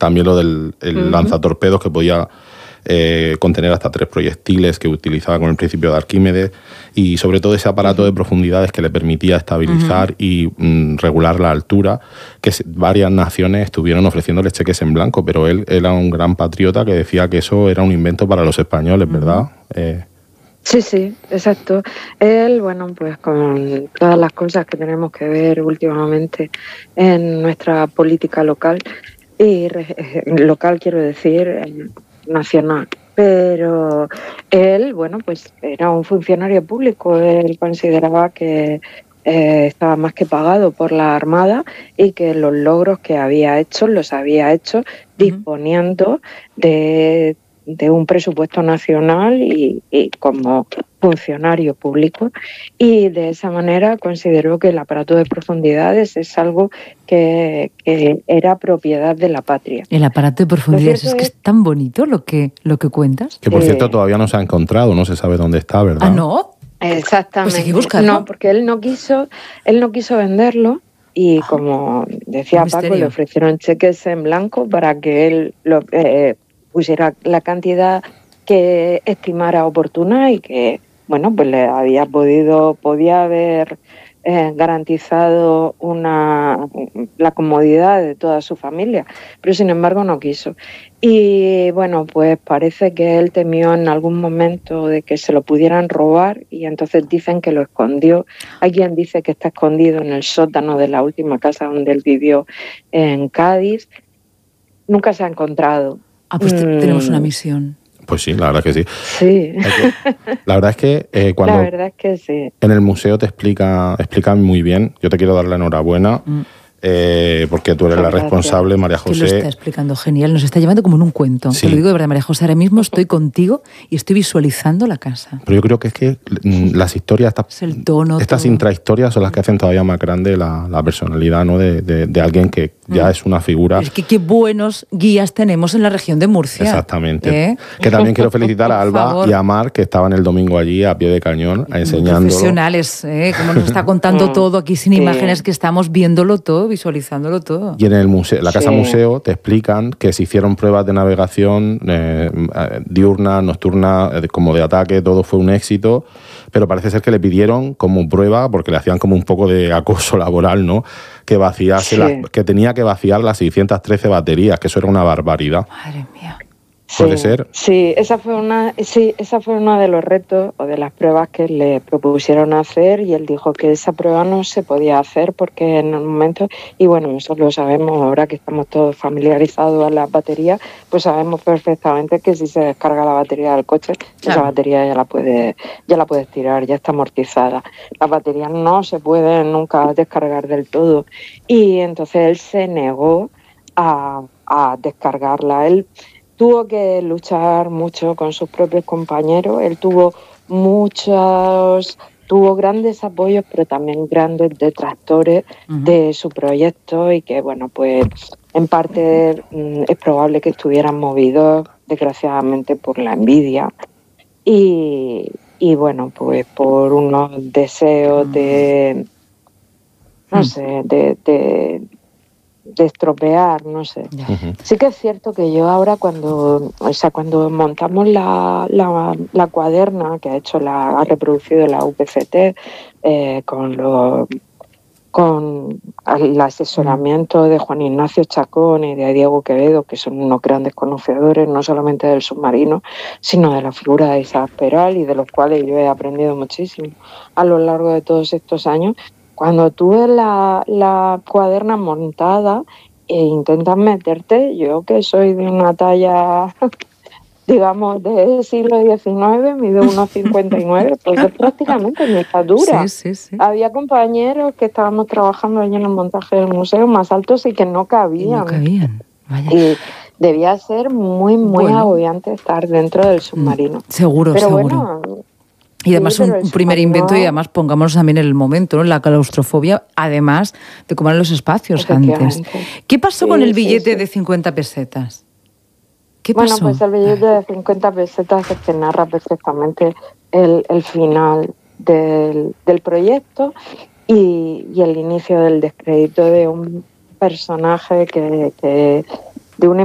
también lo del lanzatorpedos, que podía contener hasta 3 proyectiles, que utilizaba con el principio de Arquímedes, y sobre todo ese aparato de profundidades que le permitía estabilizar y regular la altura, que varias naciones estuvieron ofreciéndole cheques en blanco, pero él era un gran patriota que decía que eso era un invento para los españoles, ¿verdad? Sí, exacto. Él, bueno, pues con todas las cosas que tenemos que ver últimamente en nuestra política local, y local quiero decir, nacional. Pero él, bueno, pues era un funcionario público. Él consideraba que estaba más que pagado por la Armada y que los logros que había hecho los había hecho disponiendo de un presupuesto nacional y como funcionario público, y de esa manera consideró que el aparato de profundidades es algo que era propiedad de la patria. El aparato de profundidades es que es tan bonito lo que cuentas. Que por cierto todavía no se ha encontrado, no se sabe dónde está, ¿verdad? ¿Ah, no? Exactamente. Pues hay que buscarlo. No, porque él no quiso venderlo. Y como decía Paco, le ofrecieron cheques en blanco para que él pusiera la cantidad que estimara oportuna y que, bueno, pues le podía haber garantizado la comodidad de toda su familia, pero sin embargo no quiso. Y bueno, pues parece que él temió en algún momento de que se lo pudieran robar, y entonces dicen que lo escondió. Hay quien dice que está escondido en el sótano de la última casa donde él vivió en Cádiz. Nunca se ha encontrado. Pues tenemos una misión. Pues sí, la verdad que sí. Sí. La verdad es que cuando la verdad es que sí. En el museo te explican muy bien. Yo te quiero dar la enhorabuena. Porque tú eres la responsable, María José. Que lo está explicando genial, nos está llevando como en un cuento. Sí. Te lo digo de verdad, María José, ahora mismo estoy contigo y estoy visualizando la casa. Pero yo creo que es que las historias, estas intrahistorias son las que hacen todavía más grande la personalidad, ¿no? de alguien que ya es una figura. Es que qué buenos guías tenemos en la región de Murcia. Exactamente. Que también quiero felicitar a Alba y a Mar, que estaban el domingo allí a pie de cañón enseñándolo. Profesionales, como nos está contando todo aquí sin imágenes, que estamos viéndolo todo, visualizándolo todo. Y en el museo, la casa museo, te explican que se hicieron pruebas de navegación diurna, nocturna, como de ataque, todo fue un éxito, pero parece ser que le pidieron como prueba, porque le hacían como un poco de acoso laboral, ¿no? Que vaciase que tenía que vaciar las 613 baterías, que eso era una barbaridad. Madre mía. ¿Puede ser? Sí, esa fue uno de los retos o de las pruebas que le propusieron hacer, y él dijo que esa prueba no se podía hacer porque en un momento, y bueno, nosotros lo sabemos ahora que estamos todos familiarizados a las baterías, pues sabemos perfectamente que si se descarga la batería del coche, esa batería ya la puedes tirar, ya está amortizada. Las baterías no se pueden nunca descargar del todo, y entonces él se negó a descargarla. Él tuvo que luchar mucho con sus propios compañeros. Él tuvo grandes apoyos, pero también grandes detractores de su proyecto, y que, bueno, pues en parte es probable que estuvieran movidos, desgraciadamente, por la envidia y bueno, pues por unos deseos de, no sé, de estropear, no sé. Sí que es cierto que yo ahora cuando montamos la cuaderna que ha reproducido la UPCT con el asesoramiento de Juan Ignacio Chacón y de Diego Quevedo, que son unos grandes conocedores no solamente del submarino, sino de la figura de Isaac Peral, y de los cuales yo he aprendido muchísimo a lo largo de todos estos años. Cuando tú ves la cuaderna montada e intentas meterte, yo que soy de una talla, digamos, del siglo XIX, mido 1,59, pues es prácticamente mi estatura. Sí. Había compañeros que estábamos trabajando allí en el montaje del museo más altos y que no cabían. Vaya. Y debía ser muy agobiante estar dentro del submarino. Seguro. Bueno, y además un primer invento, y además pongámonos también en el momento, ¿no? La claustrofobia, además de cómo eran los espacios antes. ¿Qué pasó con el billete de 50 pesetas? ¿Qué pasó? Bueno, pues el billete de 50 pesetas es que narra perfectamente el final del proyecto y el inicio del descrédito de un personaje de una